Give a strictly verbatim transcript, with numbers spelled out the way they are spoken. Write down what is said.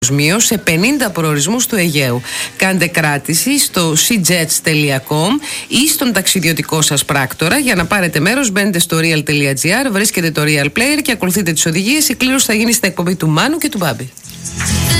σε πενήντα προορισμούς του Αιγαίου. Κάντε κράτηση στο σι τζετς τελεία κομ ή στον ταξιδιωτικό σας πράκτορα. Για να πάρετε μέρος, μπαίνετε στο real τελεία τζι άρ, βρίσκετε το Real Player και ακολουθείτε τις οδηγίες. Η κλήρωση θα γίνει στην εκπομπή του Μάνου και του Μπάμπη.